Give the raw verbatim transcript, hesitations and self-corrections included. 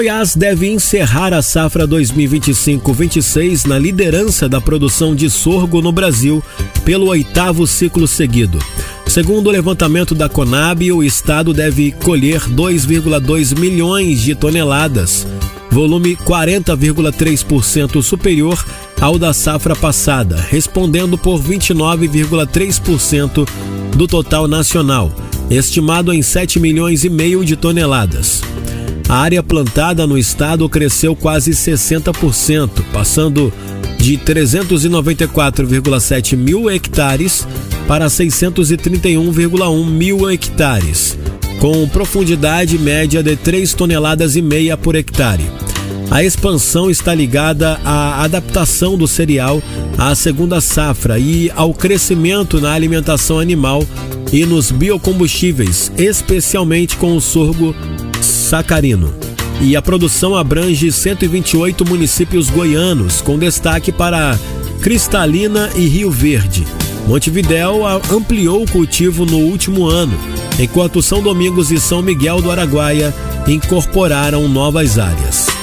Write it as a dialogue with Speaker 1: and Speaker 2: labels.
Speaker 1: Goiás deve encerrar a safra dois mil e vinte e cinco vinte e seis na liderança da produção de sorgo no Brasil pelo oitavo ciclo seguido. Segundo o levantamento da Conab, o estado deve colher dois vírgula dois milhões de toneladas, volume quarenta vírgula três por cento superior ao da safra passada, respondendo por vinte e nove vírgula três por cento do total nacional, estimado em sete milhões e meio de toneladas. A área plantada no estado cresceu quase sessenta por cento, passando de trezentos e noventa e quatro vírgula sete mil hectares para seiscentos e trinta e um vírgula um mil hectares, com profundidade média de três toneladas e meia por hectare. A expansão está ligada à adaptação do cereal à segunda safra e ao crescimento na alimentação animal e nos biocombustíveis, especialmente com o sorgo sacarino. E a produção abrange cento e vinte e oito municípios goianos, com destaque para Cristalina e Rio Verde. Montevidéu ampliou o cultivo no último ano, enquanto São Domingos e São Miguel do Araguaia incorporaram novas áreas.